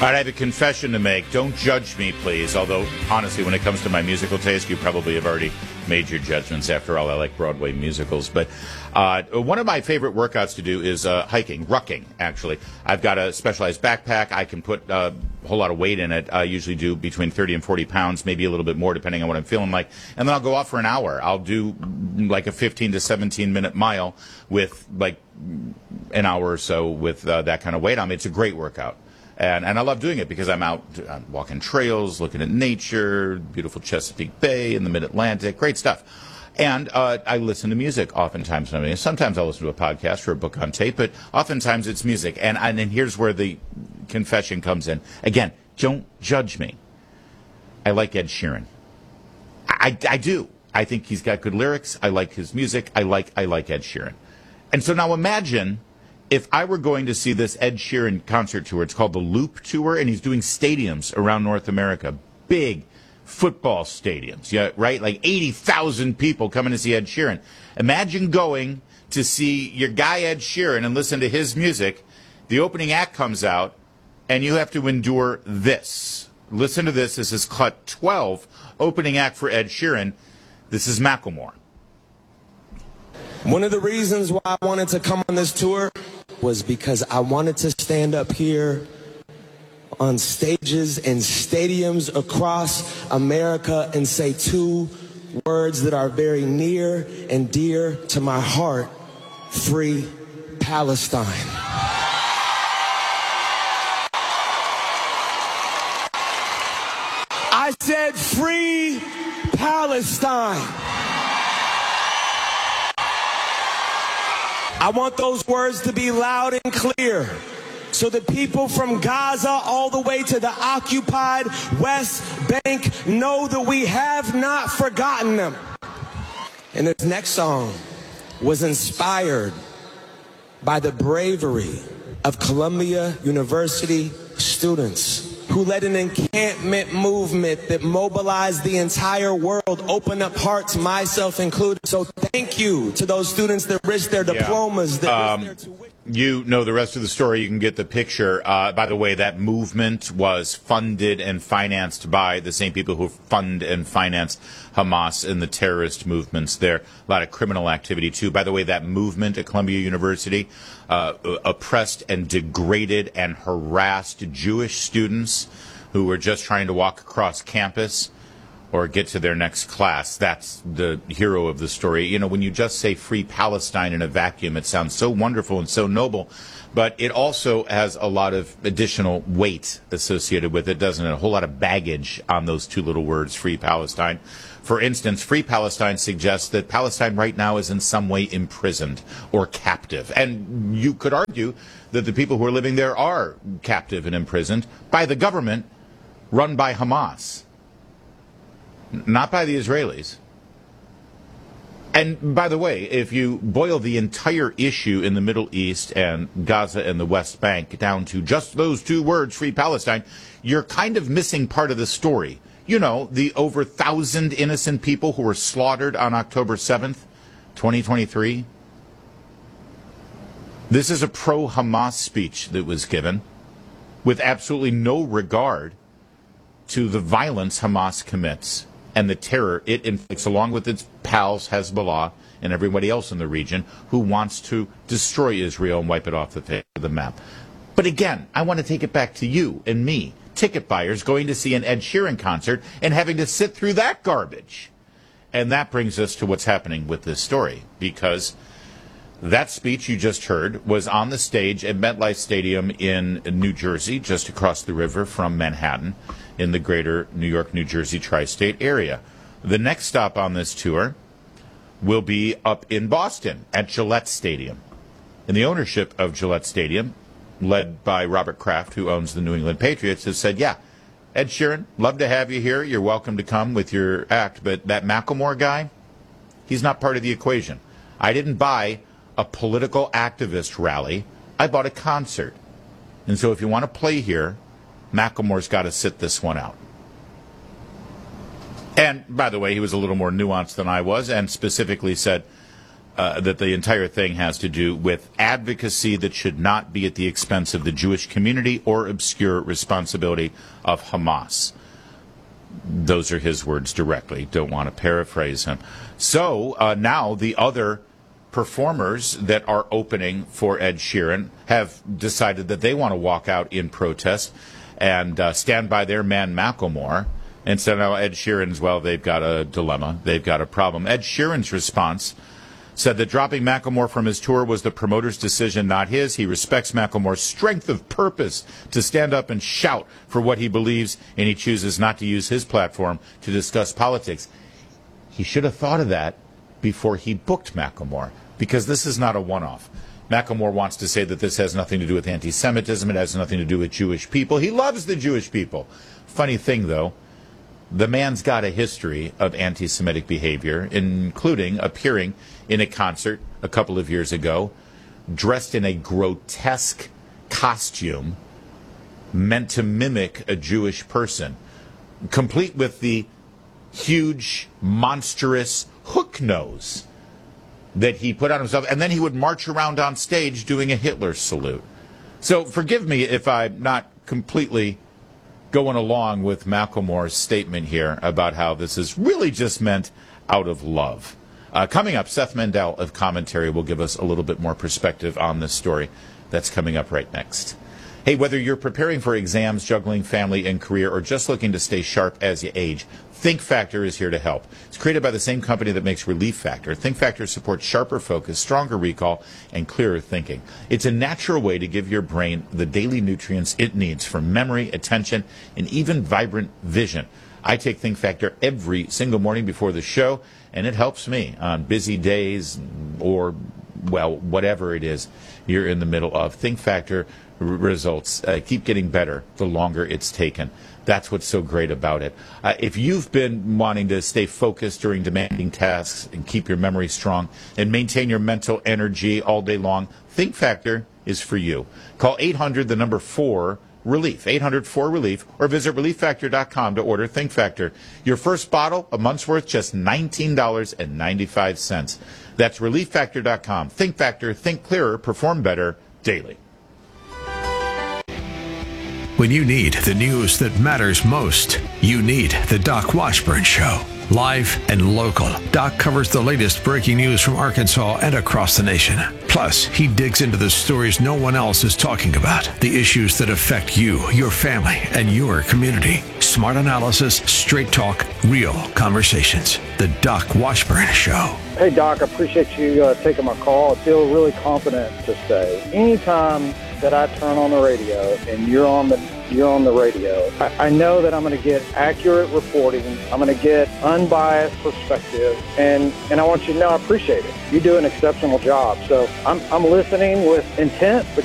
right, I have a confession to make. Don't judge me, please. Although, honestly, when it comes to my musical taste, you probably have already made your judgments. After all, I like Broadway musicals. But one of my favorite workouts to do is hiking, rucking, actually. I've got a specialized backpack. I can put a whole lot of weight in it. I usually do between 30 and 40 pounds, maybe a little bit more, depending on what I'm feeling like. And then I'll go off for an hour. I'll do like a 15 to 17-minute mile with like an hour or so with that kind of weight on me. It's a great workout. And I love doing it because I'm out walking trails, looking at nature, beautiful Chesapeake Bay in the mid-Atlantic, great stuff. And I listen to music oftentimes. I mean, sometimes I'll listen to a podcast or a book on tape, but oftentimes it's music. And here's where the confession comes in. Again, don't judge me. I like Ed Sheeran. I do. I think he's got good lyrics. I like his music. I like Ed Sheeran. And so now imagine if I were going to see this Ed Sheeran concert tour. It's called the Loop Tour, and he's doing stadiums around North America. Big football stadiums, yeah, right? Like 80,000 people coming to see Ed Sheeran. Imagine going to see your guy Ed Sheeran and listen to his music. The opening act comes out, and you have to endure this. Listen to this. This is cut 12, opening act for Ed Sheeran. This is Macklemore. One of the reasons why I wanted to come on this tour was because I wanted to stand up here on stages and stadiums across America and say two words that are very near and dear to my heart: Free Palestine. I said Free Palestine. I want those words to be loud and clear so the people from Gaza all the way to the occupied West Bank know that we have not forgotten them. And this next song was inspired by the bravery of Columbia University students who led an encampment movement that mobilized the entire world, opened up hearts, myself included. So thank you to those students that risked their diplomas. You know the rest of the story. You can get the picture. By the way, that movement was funded and financed by the same people who fund and finance Hamas and the terrorist movements there. A lot of criminal activity, too. By the way, that movement at Columbia University oppressed and degraded and harassed Jewish students who were just trying to walk across campus or get to their next class. That's the hero of the story. You know, when you just say Free Palestine in a vacuum, it sounds so wonderful and so noble, but it also has a lot of additional weight associated with it, doesn't it? A whole lot of baggage on those two little words, Free Palestine. For instance, Free Palestine suggests that Palestine right now is in some way imprisoned or captive. And you could argue that the people who are living there are captive and imprisoned by the government run by Hamas. Not by the Israelis. And by the way, if you boil the entire issue in the Middle East and Gaza and the West Bank down to just those two words, Free Palestine, you're kind of missing part of the story. You know, the over 1,000 innocent people who were slaughtered on October 7th, 2023. This is a pro-Hamas speech that was given with absolutely no regard to the violence Hamas commits and the terror it inflicts, along with its pals, Hezbollah, and everybody else in the region who wants to destroy Israel and wipe it off the face of the map. But again, I want to take it back to you and me, ticket buyers going to see an Ed Sheeran concert and having to sit through that garbage. And that brings us to what's happening with this story, because that speech you just heard was on the stage at MetLife Stadium in New Jersey, just across the river from Manhattan, in the greater New York, New Jersey tri-state area. The next stop on this tour will be up in Boston at Gillette Stadium. And the ownership of Gillette Stadium, led by Robert Kraft, who owns the New England Patriots, has said, yeah, Ed Sheeran, love to have you here. You're welcome to come with your act. But that Macklemore guy, he's not part of the equation. I didn't buy a political activist rally. I bought a concert. And so if you want to play here, Macklemore's got to sit this one out. And, by the way, he was a little more nuanced than I was and specifically said, that the entire thing has to do with advocacy that should not be at the expense of the Jewish community or obscure responsibility of Hamas. Those are his words directly. Don't want to paraphrase him. So now the other performers that are opening for Ed Sheeran have decided that they want to walk out in protest and stand by their man Macklemore. And so now Ed Sheeran's, well, they've got a dilemma. They've got a problem. Ed Sheeran's response said that dropping Macklemore from his tour was the promoter's decision, not his. He respects Macklemore's strength of purpose to stand up and shout for what he believes, and he chooses not to use his platform to discuss politics. He should have thought of that before he booked Macklemore, because this is not a one-off. Macklemore wants to say that this has nothing to do with anti-Semitism. It has nothing to do with Jewish people. He loves the Jewish people. Funny thing, though, the man's got a history of anti-Semitic behavior, including appearing in a concert a couple of years ago, dressed in a grotesque costume meant to mimic a Jewish person, complete with the huge, monstrous hook nose that he put on himself, and then he would march around on stage doing a Hitler salute. So forgive me if I'm not completely going along with Macklemore's statement here about how this is really just meant out of love. Coming up, Seth Mandel of Commentary will give us a little bit more perspective on this story. That's coming up right next. Hey, whether you're preparing for exams, juggling family and career, or just looking to stay sharp as you age, Think Factor is here to help. It's created by the same company that makes Relief Factor. Think Factor supports sharper focus, stronger recall, and clearer thinking. It's a natural way to give your brain the daily nutrients it needs for memory, attention, and even vibrant vision. I take Think Factor every single morning before the show, and it helps me on busy days or, well, whatever it is you're in the middle of. Think Factor results keep getting better the longer it's taken. That's what's so great about it. If you've been wanting to stay focused during demanding tasks and keep your memory strong and maintain your mental energy all day long, Think Factor is for you. Call 800-4-RELIEF, 800-4-RELIEF, or visit ReliefFactor.com to order Think Factor. Your first bottle, a month's worth, just $19.95. That's ReliefFactor.com. Think Factor, think clearer, perform better daily. When you need the news that matters most, you need the Doc Washburn Show. Live and local, Doc covers the latest breaking news from Arkansas and across the nation. Plus, he digs into the stories no one else is talking about, the issues that affect you, your family, and your community. Smart analysis, straight talk, real conversations. The Doc Washburn Show. Hey, Doc, I appreciate you taking my call. I feel really confident to say anytime that I turn on the radio and you're on the radio, I know that I'm going to get accurate reporting. I'm going to get unbiased perspective, and I want you to know I appreciate it. You do an exceptional job. So I'm listening with intent, but